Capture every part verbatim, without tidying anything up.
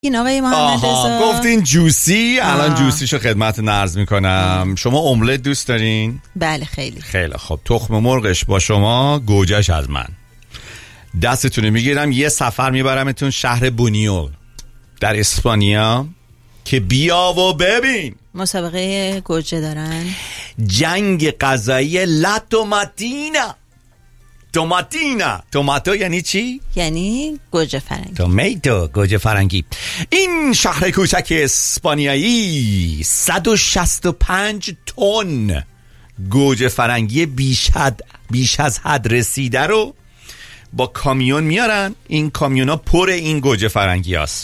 این آقای محمد رضا گفتین جوسی. الان جوسیشو خدمتتون عرض میکنم. شما املت دوست دارین؟ بله خیلی. خیلی خب، تخم مرغش با شما، گوجهش از من. دستتون میگیرم یه سفر میبرمتون شهر بونیول در اسپانیا که بیا و ببین. مسابقه گوجه دارن. جنگ غذایی لا توماتینا. توماتینا، توماتو یعنی چی؟ یعنی گوجه فرنگی. تومیتو، گوجه فرنگی. این شهر کوچک اسپانیایی صد و شصت و پنج تن گوجه فرنگی بیش حد بیش از حد رسیده رو با کامیون میارن. این کامیونا پر این گوجه فرنگی هست.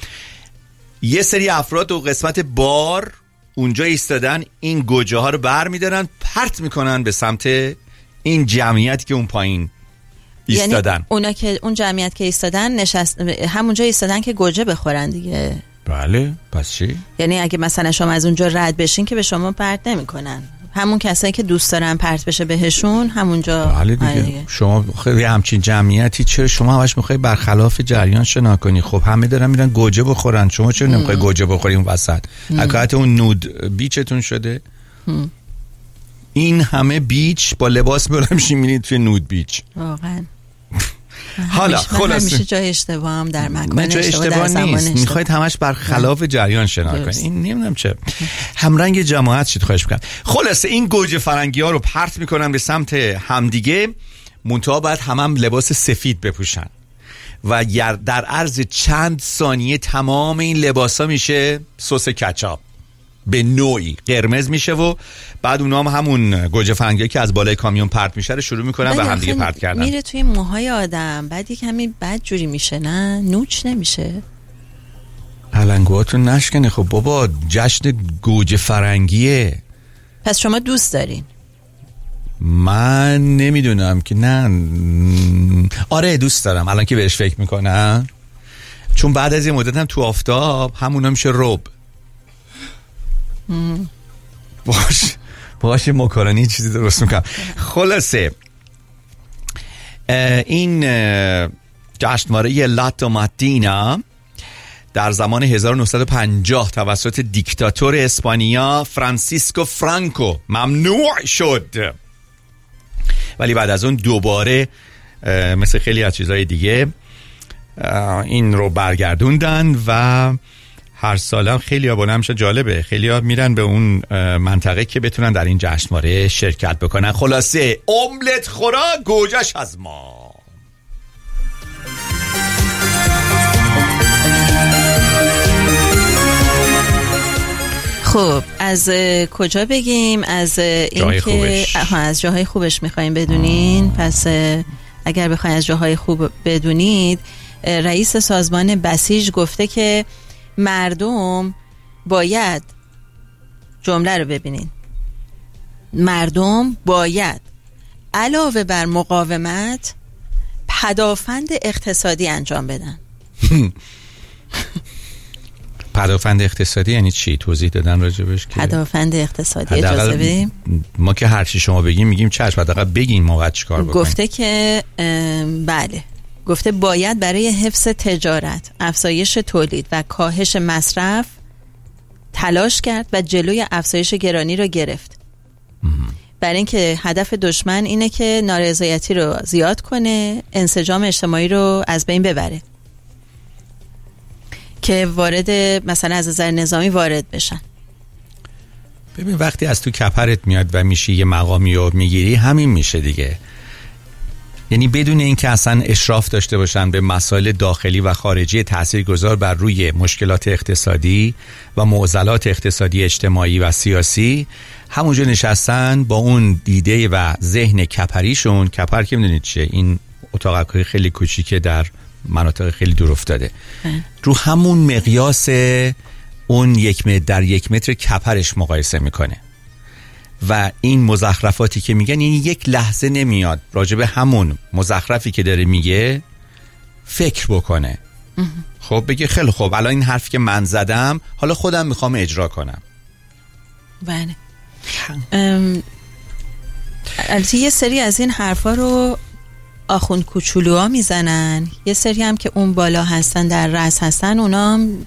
یه سری افراد و قسمت بار اونجا ایستادن، این گوجه ها رو بر میدارن پرت میکنن به سمت این جمعیتی که اون پایین ایستادن. یعنی اونا که اون جمعیت که ایستادن نشست همونجا ایستادن که گوجه بخورن دیگه. بله، پس چی؟ یعنی اگه مثلا شما از اونجا رد بشین که به شما پرت نمیکنن، همون کسایی که دوست دارن پرت بشه بهشون همونجا. بله دیگه. دیگه. شما خیلی همچین جمعیتی چرا شما همش میخوای برخلاف جریان شنا کنی؟ خب همه دارن میرن گوجه بخورن، شما چرا نمیخوای گوجه بخوری اون وسط؟ حکایت اون نود بیچتون شده. ام. این همه بیچ با لباس برمشی میرید توی نود بیچ. واقعا. حالا خلاص همیشه جای اشتباه هم در مکان اشتباه, اشتباه در نیست. میخواید همش بر خلاف جریان شنا کنید. این نمیدونم چه همرنگ جماعت شید. خواهش میکنم. خلاصه این گوجه فرنگی ها رو پرت میکنن به سمت همدیگه. منتها باید هم هم لباس سفید بپوشن و در عرض چند ثانیه تمام این لباس ها میشه سس کچاپ به نوعی قرمز میشه و بعد اونا هم همون گوجه فرنگی که از بالای کامیون پرت میشه رو شروع میکنن و هم دیگه پرت کردن. میره توی موهای آدم، بعد یک کمی بد جوری میشه. نه نوچ نمیشه. علنگوهاتون نشکنه. خب بابا جشن گوجه فرنگیه. پس شما دوست دارین؟ من نمیدونم که نه. آره دوست دارم الان که بهش فکر میکنم، چون بعد از یه مدت هم تو آفتاب همونا میشه رب. باش باش مکارونی چیزی درست میکنم. خلاصه این جشنواره لا توماتینا در زمان هزار و نهصد و پنجاه توسط دیکتاتور اسپانیا فرانسیسکو فرانکو ممنوع شد، ولی بعد از اون دوباره مثل خیلی از چیزهای دیگه این رو برگردوندن و هر سال هم خیلی ها بونه همشه. جالبه خیلی ها میرن به اون منطقه که بتونن در این جشنواره شرکت بکنن. خلاصه املت خورا گوجهش از ما. خب از کجا بگیم؟ از این که از جاهای خوبش میخواییم بدونین. پس اگر بخواین از جاهای خوب بدونید، رئیس سازمان بسیج گفته که مردم باید، جمله رو ببینین، مردم باید علاوه بر مقاومت پدافند اقتصادی انجام بدن. پدافند اقتصادی یعنی چی؟ توضیح دادن راجبش که پدافند اقتصادی اجازه بدیم؟ ما که هر چی شما بگیم میگیم چشم، حداقل بگین ما باید چیکار بکنیم. گفته که بله، گفته باید برای حفظ تجارت، افزایش تولید و کاهش مصرف تلاش کرد و جلوی افزایش گرانی رو گرفت. برای اینکه هدف دشمن اینه که نارضایتی رو زیاد کنه، انسجام اجتماعی رو از بین ببره که وارد مثلا از نظر نظامی وارد بشن. ببین وقتی از تو کپرت میاد و میشی یه مقامی رو میگیری، همین میشه دیگه. یعنی بدون اینکه اصلا اشراف داشته باشن به مسائل داخلی و خارجی تاثیرگذار بر روی مشکلات اقتصادی و معضلات اقتصادی اجتماعی و سیاسی، همونجا نشستن با اون دیده و ذهن کپریشون. کپر که میدونید چیه؟ این اتاقک‌های خیلی کوچیکه در مناطق خیلی دور افتاده. رو همون مقیاس اون یک متر در یک متر کپرش مقایسه میکنه و این مزخرفاتی که میگن، این یک لحظه نمیاد راجب همون مزخرفی که داره میگه فکر بکنه. خب بگه خیلی خوب الان این حرفی که من زدم حالا خودم میخوام اجرا کنم. بله. البته یه سری از این حرفا رو آخوند کوچولوها میزنن، یه سری هم که اون بالا هستن در رأس هستن، اونا هم